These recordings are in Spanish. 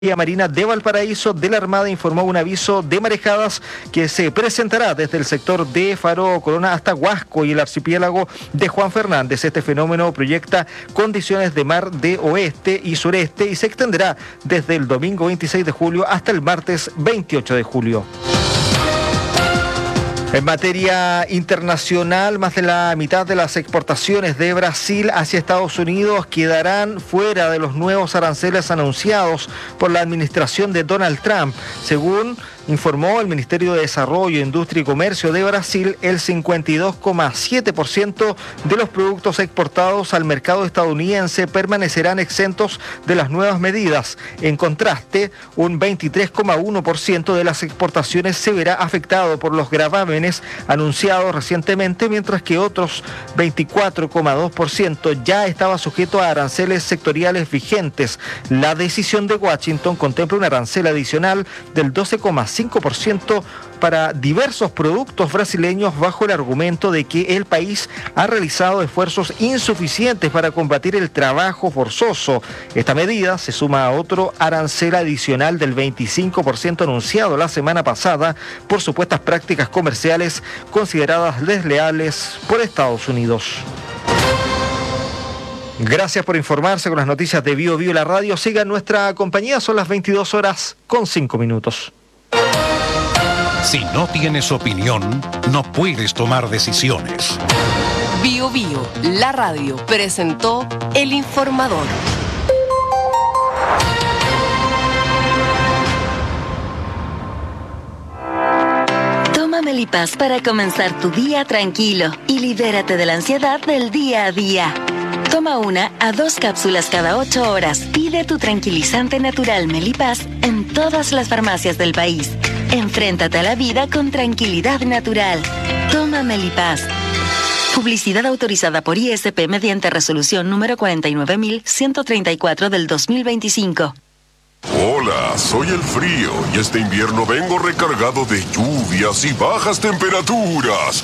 La Marina de Valparaíso de la Armada informó un aviso de marejadas que se presentará desde el sector de Faro Corona hasta Huasco y el archipiélago de Juan Fernández. Este fenómeno proyecta condiciones de mar de oeste y sureste y se extenderá desde el domingo 26 de julio hasta el martes 28 de julio. En materia internacional, más de la mitad de las exportaciones de Brasil hacia Estados Unidos quedarán fuera de los nuevos aranceles anunciados por la administración de Donald Trump. Según informó el Ministerio de Desarrollo, Industria y Comercio de Brasil, el 52,7% de los productos exportados al mercado estadounidense permanecerán exentos de las nuevas medidas. En contraste, un 23,1% de las exportaciones se verá afectado por los gravámenes anunciados recientemente, mientras que otros 24,2% ya estaba sujeto a aranceles sectoriales vigentes. La decisión de Washington contempla un arancel adicional del 12,5% para diversos productos brasileños bajo el argumento de que el país ha realizado esfuerzos insuficientes para combatir el trabajo forzoso. Esta medida se suma a otro arancel adicional del 25% anunciado la semana pasada por supuestas prácticas comerciales consideradas desleales por Estados Unidos. Gracias por informarse con las noticias de Bio Bio La Radio. Sigan nuestra compañía, son las 22:05. Si no tienes opinión, no puedes tomar decisiones. Bio Bio, la radio, presentó El Informador. Toma Melipaz para comenzar tu día tranquilo y libérate de la ansiedad del día a día. Toma 1 a 2 cápsulas cada 8 horas. Pide tu tranquilizante natural Melipaz en todas las farmacias del país. Enfréntate a la vida con tranquilidad natural. Toma Melipaz. Publicidad autorizada por ISP mediante resolución número 49.134 del 2025. Hola, soy el frío y este invierno vengo recargado de lluvias y bajas temperaturas.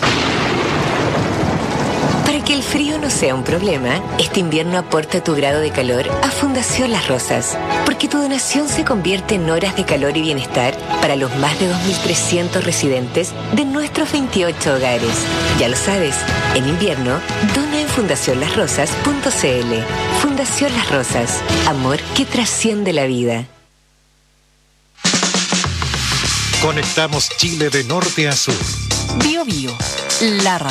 Para que el frío no sea un problema, este invierno aporta tu grado de calor a Fundación Las Rosas, porque tu donación se convierte en horas de calor y bienestar para los más de 2.300 residentes de nuestros 28 hogares. Ya lo sabes, en invierno, dona en fundacionlasrosas.cl. Fundación Las Rosas, amor que trasciende la vida. Conectamos Chile de norte a sur. Bio Bio, la radio.